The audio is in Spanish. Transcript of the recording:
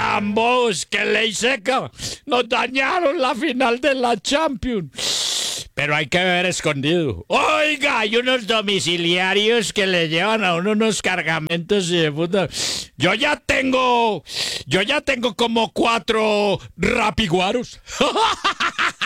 tan bobos que ley seca. Nos dañaron la final de la Champions. Pero hay que beber escondido. Oiga, hay unos domiciliarios que le llevan a uno unos cargamentos y de puta. Yo ya tengo como 4 rapiguaros.